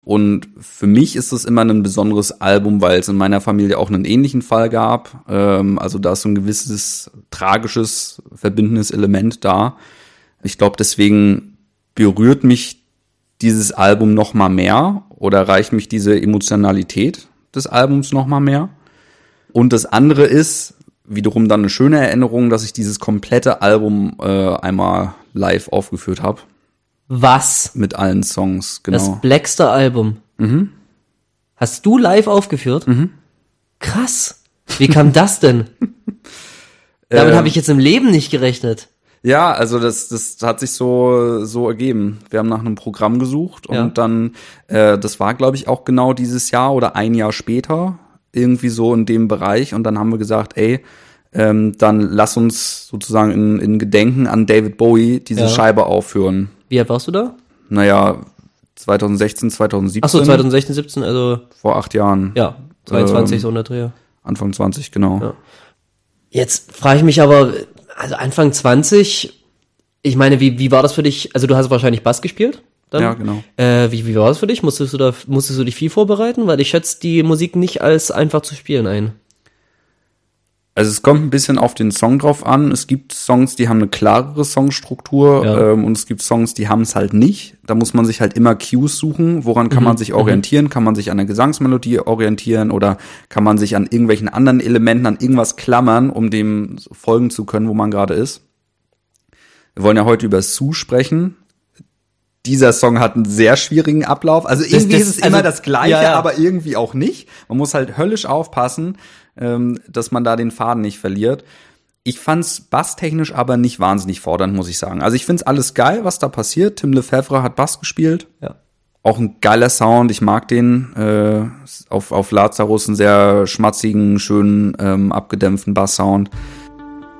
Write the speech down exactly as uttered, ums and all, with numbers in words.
Und für mich ist es immer ein besonderes Album, weil es in meiner Familie auch einen ähnlichen Fall gab. Ähm, also da ist so ein gewisses tragisches, verbindendes Element da. Ich glaube, deswegen berührt mich dieses Album noch mal mehr oder erreicht mich diese Emotionalität des Albums noch mal mehr. Und das andere ist wiederum dann eine schöne Erinnerung, dass ich dieses komplette Album äh, einmal live aufgeführt habe. Was? Mit allen Songs, genau. Das Blackstar-Album. Mhm. Hast du live aufgeführt? Mhm. Krass. Wie kam das denn? Damit ähm, habe ich jetzt im Leben nicht gerechnet. Ja, also das das hat sich so so ergeben. Wir haben nach einem Programm gesucht und Ja. dann, äh, das war glaube ich auch genau dieses Jahr oder ein Jahr später, irgendwie so in dem Bereich. Und dann haben wir gesagt, ey, ähm, dann lass uns sozusagen in, in Gedenken an David Bowie diese Ja. Scheibe aufführen. Wie alt warst du da? Naja, zwanzig sechzehn, zwanzig siebzehn. Ach so, zwanzig sechzehn, siebzehn, also Vor acht Jahren. ja, zweiundzwanzig Ähm, so in der Dreh. Anfang zwanzig, genau. Ja. Jetzt frage ich mich aber, also Anfang zwanzig, ich meine, wie wie war das für dich? Also du hast wahrscheinlich Bass gespielt? Dann? Ja, genau. Äh, wie, wie war das für dich? Musstest du da, musstest du dich viel vorbereiten? Weil ich schätze die Musik nicht als einfach zu spielen ein. Also es kommt ein bisschen auf den Song drauf an. Es gibt Songs, die haben eine klarere Songstruktur, Ja. ähm, und es gibt Songs, die haben es halt nicht. Da muss man sich halt immer Cues suchen. Woran kann Mhm. man sich orientieren? Kann man sich an der Gesangsmelodie orientieren oder kann man sich an irgendwelchen anderen Elementen, an irgendwas klammern, um dem folgen zu können, wo man gerade ist? Wir wollen ja heute über Sue sprechen. Dieser Song hat einen sehr schwierigen Ablauf. Also irgendwie das- ist es also- immer das Gleiche, ja, ja. aber irgendwie auch nicht. Man muss halt höllisch aufpassen, ähm, dass man da den Faden nicht verliert. Ich fand's basstechnisch aber nicht wahnsinnig fordernd, muss ich sagen. Also ich find's alles geil, was da passiert. Tim Lefebvre hat Bass gespielt. Ja. Auch ein geiler Sound, ich mag den. Äh, auf, auf Lazarus einen sehr schmatzigen, schönen, ähm, abgedämpften Basssound.